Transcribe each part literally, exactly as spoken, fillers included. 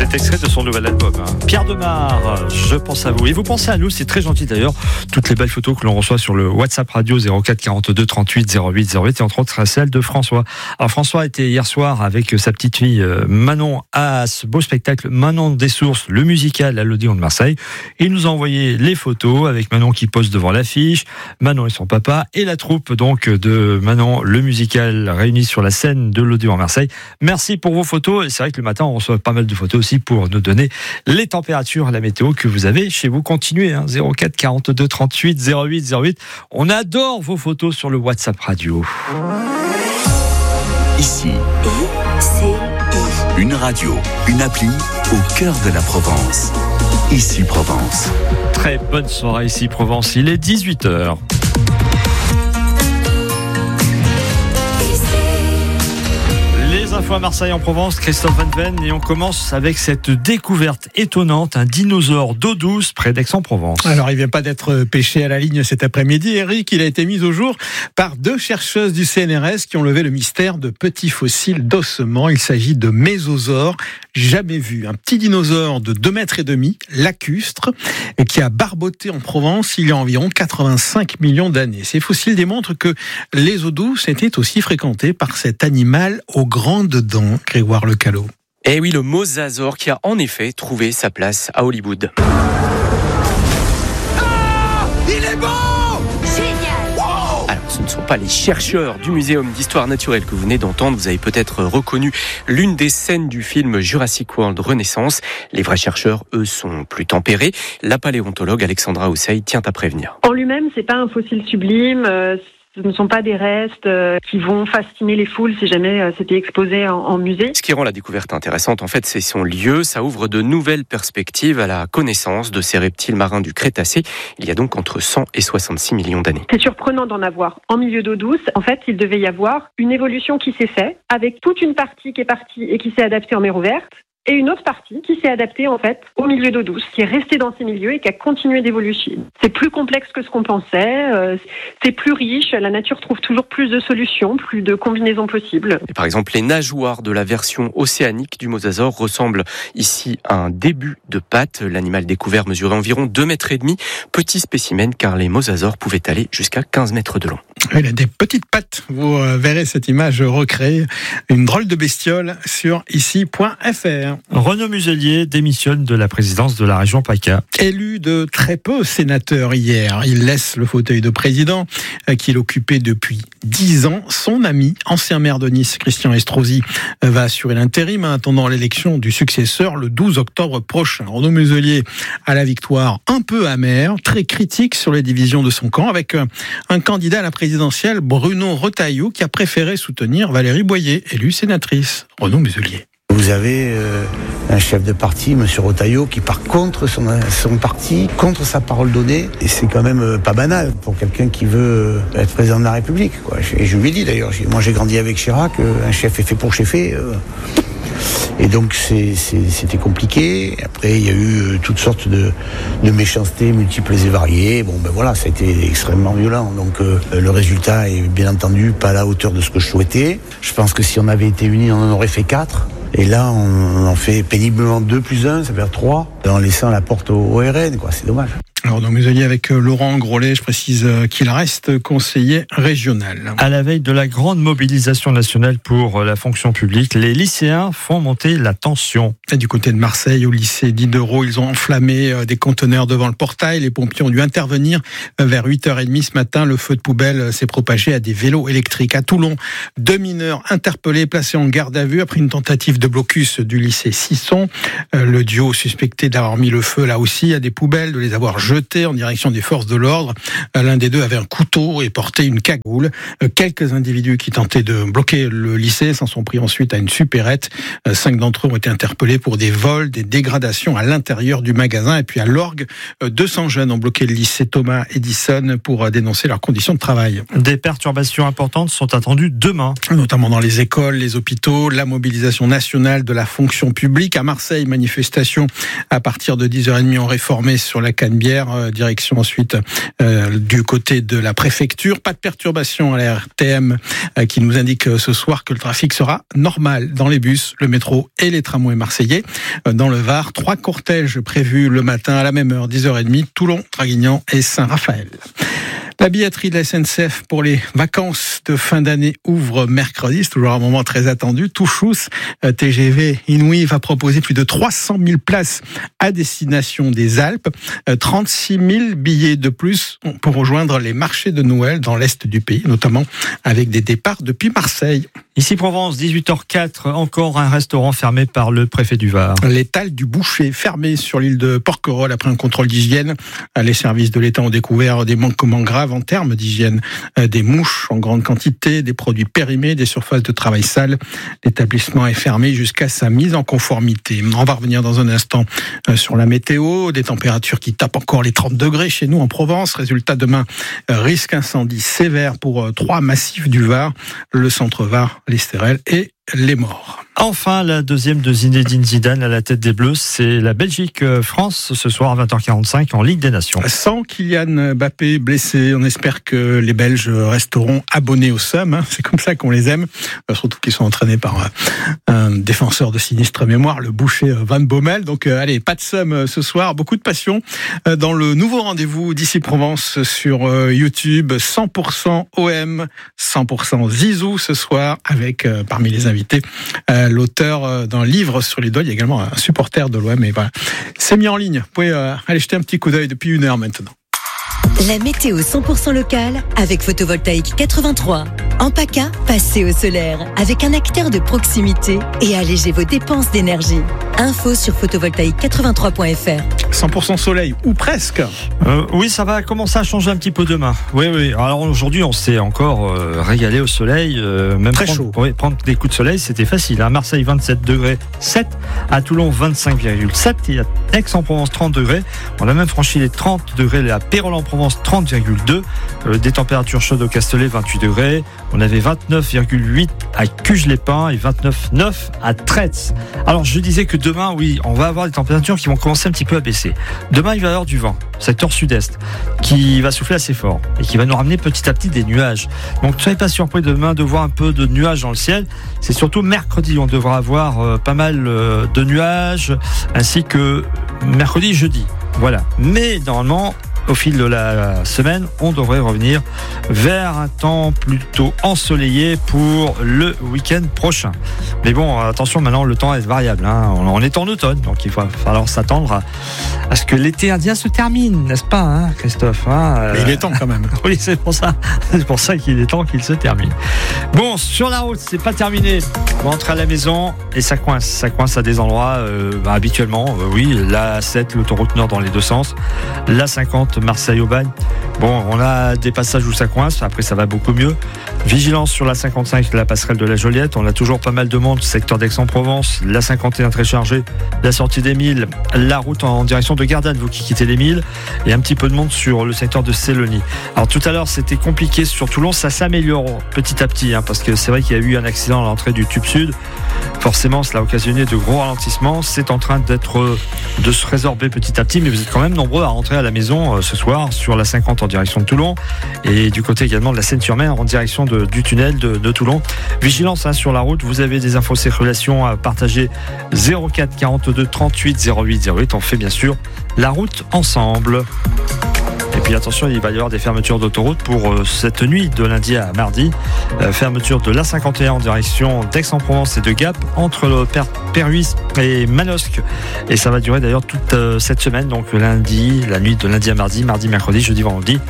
Cet extrait de son nouvel album, hein. Pierre Demar, je pense à vous. Et vous pensez à nous, c'est très gentil d'ailleurs. Toutes les belles photos que l'on reçoit sur le WhatsApp radio zéro quatre quarante-deux trente-huit zéro huit zéro huit et entre autres celle de François. Alors François était hier soir avec sa petite fille Manon à ce beau spectacle Manon des Sources, le musical à l'Odéon de Marseille. Il nous a envoyé les photos avec Manon qui pose devant l'affiche, Manon et son papa et la troupe donc de Manon, le musical réuni sur la scène de l'Odéon à Marseille. Merci pour vos photos et c'est vrai que le matin on reçoit pas mal de photos aussi pour nous donner les températures, la météo que vous avez chez vous. Continuez, hein, zéro quatre quarante-deux trente-huit zéro huit zéro huit. On adore vos photos sur le WhatsApp radio. Ici, I C I. une radio, une appli au cœur de la Provence. Ici Provence. Très bonne soirée ici Provence, il est dix-huit heures. Les infos à Marseille en Provence, Christophe Van Ven, et on commence avec cette découverte étonnante, un dinosaure d'eau douce près d'Aix-en-Provence. Alors il vient pas d'être pêché à la ligne cet après-midi, Eric, il a été mis au jour par deux chercheuses du C N R S qui ont levé le mystère de petits fossiles d'ossements. Il s'agit de mésosaures jamais vus, un petit dinosaure de deux mètres et demi, lacustre, qui a barboté en Provence il y a environ quatre-vingt-cinq millions d'années. Ces fossiles démontrent que les eaux douces étaient aussi fréquentées par cet animal aux grandes dents, Grégoire Lecallot. Eh oui, le mosasaure qui a en effet trouvé sa place à Hollywood. Ah, il est beau! Génial! Wow! Alors, ce ne sont pas les chercheurs du Muséum d'Histoire Naturelle que vous venez d'entendre. Vous avez peut-être reconnu l'une des scènes du film Jurassic World Renaissance. Les vrais chercheurs, eux, sont plus tempérés. La paléontologue Alexandra Housseil tient à prévenir. En lui-même, c'est pas un fossile sublime. Euh, Ce ne sont pas des restes euh, qui vont fasciner les foules si jamais euh, c'était exposé en, en musée. Ce qui rend la découverte intéressante, en fait, c'est son lieu. Ça ouvre de nouvelles perspectives à la connaissance de ces reptiles marins du Crétacé. Il y a donc entre cent et soixante-six millions d'années. C'est surprenant d'en avoir en milieu d'eau douce. En fait, il devait y avoir une évolution qui s'est faite avec toute une partie qui est partie et qui s'est adaptée en mer ouverte. Et une autre partie qui s'est adaptée en fait au milieu d'eau douce, qui est restée dans ces milieux et qui a continué d'évoluer. C'est plus complexe que ce qu'on pensait, euh, c'est plus riche, la nature trouve toujours plus de solutions, plus de combinaisons possibles. Et par exemple, les nageoires de la version océanique du mosasaure ressemblent ici à un début de patte. L'animal découvert mesurait environ deux mètres et demi. Petit spécimen car les mosasaures pouvaient aller jusqu'à quinze mètres de long. Il a des petites pattes, vous verrez cette image recréée, une drôle de bestiole sur ici point f r. Renaud Muselier démissionne de la présidence de la région PACA. Élu de très peu sénateur hier, il laisse le fauteuil de président qu'il occupait depuis dix ans. Son ami, ancien maire de Nice, Christian Estrosi, va assurer l'intérim en attendant l'élection du successeur le douze octobre prochain. Renaud Muselier a la victoire un peu amère, très critique sur les divisions de son camp, avec un candidat à la présidentielle, Bruno Retailleau, qui a préféré soutenir Valérie Boyer, élue sénatrice. Renaud Muselier. Vous avez euh, un chef de parti, M. Retailleau, qui part contre son, son parti, contre sa parole donnée. Et c'est quand même euh, pas banal pour quelqu'un qui veut euh, être président de la République, quoi. Et je lui ai dit d'ailleurs, moi j'ai grandi avec Chirac, euh, un chef est fait pour cheffer. Euh, Et donc c'est, c'est, c'était compliqué. Après il y a eu euh, toutes sortes de, de méchancetés multiples et variées. Bon ben voilà, ça a été extrêmement violent. Donc euh, le résultat est bien entendu pas à la hauteur de ce que je souhaitais. Je pense que si on avait été unis, on en aurait fait quatre. Et là, on en fait péniblement deux plus un, ça fait trois, en laissant la porte au R N, quoi. C'est dommage. Alors, donc, Muselier avec Laurent Grolet, je précise qu'il reste conseiller régional. À la veille de la grande mobilisation nationale pour la fonction publique, les lycéens font monter la tension. Et du côté de Marseille, au lycée Diderot, ils ont enflammé des conteneurs devant le portail. Les pompiers ont dû intervenir vers huit heures trente ce matin. Le feu de poubelle s'est propagé à des vélos électriques. À Toulon, deux mineurs interpellés, placés en garde à vue après une tentative de blocus du lycée Sisson. Le duo suspecté d'avoir mis le feu là aussi à des poubelles, de les avoir jetés en direction des forces de l'ordre. L'un des deux avait un couteau et portait une cagoule. Quelques individus qui tentaient de bloquer le lycée s'en sont pris ensuite à une supérette. Cinq d'entre eux ont été interpellés pour des vols, des dégradations à l'intérieur du magasin. Et puis à l'orgue, deux cents jeunes ont bloqué le lycée Thomas Edison pour dénoncer leurs conditions de travail. Des perturbations importantes sont attendues demain. Notamment dans les écoles, les hôpitaux, la mobilisation nationale de la fonction publique. À Marseille, manifestation à partir de dix heures trente en réformée sur la Canebière. Pierre, euh, direction ensuite euh, du côté de la préfecture. Pas de perturbation à la R T M euh, qui nous indique euh, ce soir que le trafic sera normal dans les bus, le métro et les tramways marseillais. Euh, dans le Var, trois cortèges prévus le matin à la même heure, dix heures trente, Toulon, Draguignan et Saint-Raphaël. La billetterie de la S N C F pour les vacances de fin d'année ouvre mercredi. C'est toujours un moment très attendu. Touchous, T G V Inouï va proposer plus de trois cent mille places à destination des Alpes. trente-six mille billets de plus pour rejoindre les marchés de Noël dans l'est du pays, notamment avec des départs depuis Marseille. Ici Provence, dix-huit heures quatre, encore un restaurant fermé par le préfet du Var. L'étal du Boucher, fermé sur l'île de Porquerolles après un contrôle d'hygiène. Les services de l'État ont découvert des manquements graves en termes d'hygiène. Des mouches en grande quantité, des produits périmés, des surfaces de travail sales. L'établissement est fermé jusqu'à sa mise en conformité. On va revenir dans un instant sur la météo, des températures qui tapent encore les trente degrés chez nous en Provence. Résultat demain, risque incendie sévère pour trois massifs du Var, le centre Var, les Stérel et les Morts. Enfin, la deuxième de Zinedine Zidane à la tête des Bleus, c'est la Belgique-France ce soir à vingt heures quarante-cinq en Ligue des Nations. Sans Kylian Mbappé blessé, on espère que les Belges resteront abonnés au S U M. C'est comme ça qu'on les aime, surtout qu'ils sont entraînés par un défenseur de sinistre mémoire, le Boucher Van Bommel. Donc allez, pas de S U M ce soir, beaucoup de passion dans le nouveau rendez-vous d'ici Provence sur YouTube. cent pour cent O M, cent pour cent Zizou ce soir avec parmi les invités Euh, l'auteur d'un livre sur les doigts, il y a également un supporter de l'O M. Et voilà, c'est mis en ligne. Vous pouvez euh, aller jeter un petit coup d'œil depuis une heure maintenant. La météo cent pour cent locale avec Photovoltaïque quatre-vingt-trois. En PACA, passez au solaire avec un acteur de proximité et allégez vos dépenses d'énergie. Info sur photovoltaïque quatre-vingt-trois point f r. cent pour cent soleil, ou presque. Euh, oui, ça va commencer à changer un petit peu demain. Oui, oui. Alors aujourd'hui, on s'est encore euh, régalé au soleil. Euh, même Très prendre, chaud. Oui, prendre des coups de soleil, c'était facile. À Marseille, vingt-sept degrés sept. À Toulon, vingt-cinq virgule sept. Et à Aix-en-Provence, trente degrés. On a même franchi les trente degrés à Pérol-en-Provence, trente virgule deux. Euh, des températures chaudes au Castellet, vingt-huit degrés. On avait vingt-neuf virgule huit à Cuges-les-Pins et vingt-neuf virgule neuf à Tretz. Alors je disais que demain, oui, on va avoir des températures qui vont commencer un petit peu à baisser. Demain, il va y avoir du vent, secteur sud-est, qui va souffler assez fort et qui va nous ramener petit à petit des nuages. Donc ne soyez pas surpris demain de voir un peu de nuages dans le ciel. C'est surtout mercredi, on devra avoir euh, pas mal euh, de nuages, ainsi que mercredi, jeudi. Voilà. Mais normalement, au fil de la semaine, on devrait revenir vers un temps plutôt ensoleillé pour le week-end prochain. Mais bon, attention, maintenant le temps est variable, hein. On est en automne, donc il va falloir s'attendre à, à ce que l'été indien se termine, n'est-ce pas, hein, Christophe, hein. Mais il est temps quand même. Oui, c'est pour ça, c'est pour ça qu'il est temps qu'il se termine. Bon, sur la route, c'est pas terminé. On rentre à la maison et ça coince, ça coince à des endroits euh, bah, habituellement. Euh, oui, la sept, l'autoroute nord dans les deux sens, la cinquante. Marseille-Aubagne. Bon, on a des passages où ça coince, après ça va beaucoup mieux. Vigilance sur la cinquante-cinq, la passerelle de la Joliette. On a toujours pas mal de monde, secteur d'Aix-en-Provence, la cinquante et un très chargée, la sortie des Milles, la route en direction de Gardanne, vous qui quittez les Milles, et un petit peu de monde sur le secteur de Sélonie. Alors tout à l'heure, c'était compliqué sur Toulon, ça s'améliore petit à petit, hein, parce que c'est vrai qu'il y a eu un accident à l'entrée du tube sud. Forcément, cela a occasionné de gros ralentissements. C'est en train d'être, de se résorber petit à petit, mais vous êtes quand même nombreux à rentrer à la maison euh, ce soir sur la cinquante en direction de Toulon et du côté également de la Seine-sur-Mer en direction de, du tunnel de, de Toulon. Vigilance, hein, sur la route. Vous avez des infos circulation à partager. Zéro quatre quarante-deux trente-huit zéro huit zéro huit. On fait bien sûr la route ensemble. Et puis attention, il va y avoir des fermetures d'autoroute pour euh, cette nuit de lundi à mardi. Euh, fermeture de l'A cinquante et un en direction d'Aix-en-Provence et de Gap entre le Per- Perhuis et Manosque. Et ça va durer d'ailleurs toute euh, cette semaine, donc lundi, la nuit de lundi à mardi, mardi, mercredi, jeudi, vendredi.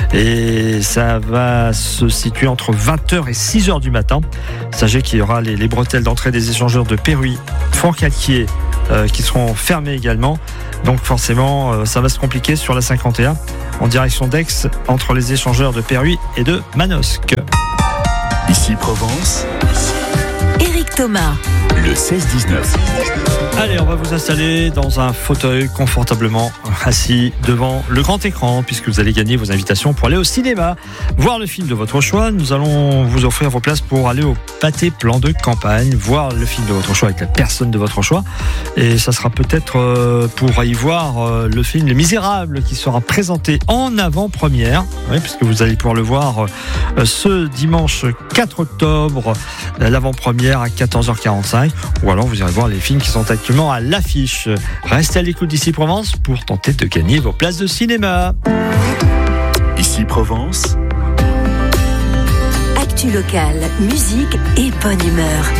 Et ça va se situer entre vingt heures et six heures du matin. Sachez qu'il y aura les, les bretelles d'entrée des échangeurs de Perhuis, Fourcalquier euh, qui seront fermées également. Donc forcément, euh, ça va se compliquer sur la cinquante et un en direction d'Aix entre les échangeurs de Perhuis et de Manosque. Ici Provence, Éric Thomas. le seize dix-neuf. Allez, on va vous installer dans un fauteuil confortablement assis devant le grand écran puisque vous allez gagner vos invitations pour aller au cinéma, voir le film de votre choix. Nous allons vous offrir vos places pour aller au Pâté Plan de Campagne, voir le film de votre choix avec la personne de votre choix. Et ça sera peut-être pour y voir le film Les Misérables qui sera présenté en avant-première, oui, puisque vous allez pouvoir le voir ce dimanche quatre octobre, l'avant-première à quatorze heures quarante-cinq, ou alors vous irez voir les films qui sont actuellement à l'affiche. Restez à l'écoute d'Ici Provence pour tenter de gagner vos places de cinéma. Ici Provence. Actu locale, musique et bonne humeur.